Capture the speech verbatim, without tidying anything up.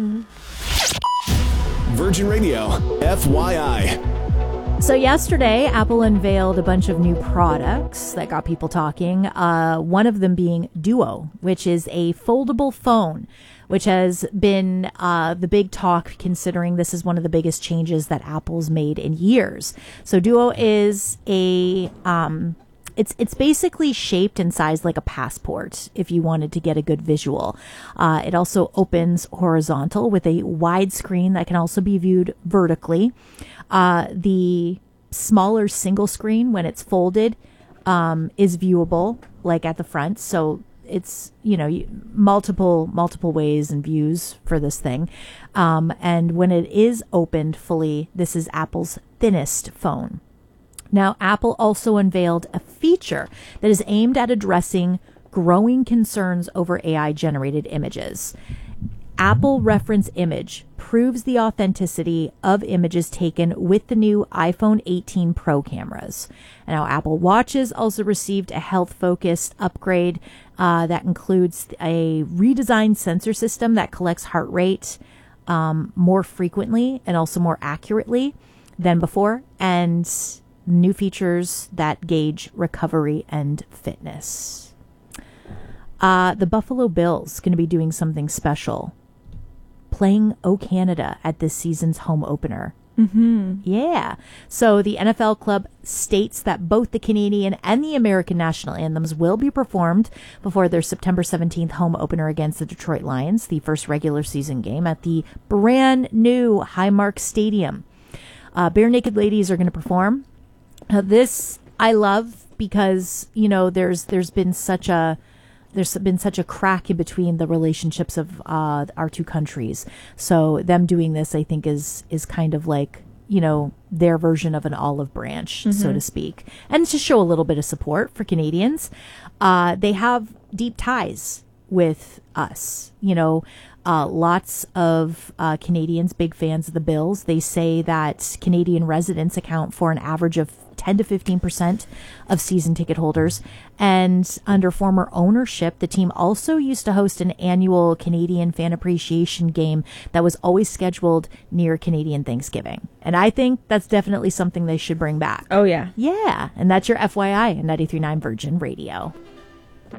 Virgin Radio, F Y I. So yesterday, Apple unveiled a bunch of new products that got people talking. Uh, one of them being Duo, which is a foldable phone, which has been uh, the big talk, considering this is one of the biggest changes that Apple's made in years. So Duo is a um, It's it's basically shaped and sized like a passport, if you wanted to get a good visual. Uh, it also opens horizontal with a wide screen that can also be viewed vertically. Uh, the smaller single screen, when it's folded, um, is viewable, like at the front. So it's, you know, multiple multiple ways and views for this thing. Um, and when it is opened fully, this is Apple's thinnest phone. Now, Apple also unveiled a feature that is aimed at addressing growing concerns over A I-generated images. Apple Reference Image proves the authenticity of images taken with the new iPhone eighteen Pro cameras. And now, Apple Watches also received a health-focused upgrade uh, that includes a redesigned sensor system that collects heart rate um, more frequently and also more accurately than before, and new features that gauge recovery and fitness. Uh, the Buffalo Bills going to be doing something special, playing O Canada at this season's home opener. Mm-hmm. Yeah. So the N F L club states that both the Canadian and the American national anthems will be performed before their September seventeenth home opener against the Detroit Lions, the first regular season game at the brand new Highmark Stadium. Uh, Bare Naked Ladies are going to perform. Uh, this I love because, you know, there's there's been such a there's been such a crack in between the relationships of uh, our two countries. So them doing this, I think, is is kind of like, you know, their version of an olive branch, mm-hmm. so to speak, and to show a little bit of support for Canadians. Uh, they have deep ties with us, you know. Uh, lots of uh, Canadians, big fans of the Bills. They say that Canadian residents account for an average of ten to fifteen percent of season ticket holders. And under former ownership, the team also used to host an annual Canadian fan appreciation game that was always scheduled near Canadian Thanksgiving. And I think that's definitely something they should bring back. Oh, yeah. Yeah. And that's your F Y I on ninety-three point nine Virgin Radio.